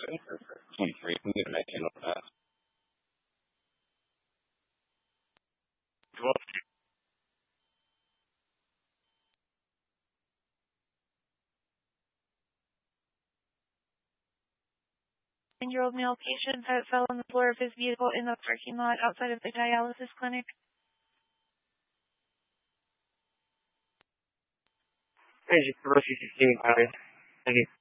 23. We need to make it real fast. Year-old male patient that fell on the floor of his vehicle in the parking lot outside of the dialysis clinic. Hey, just Rosie 16, Thank you.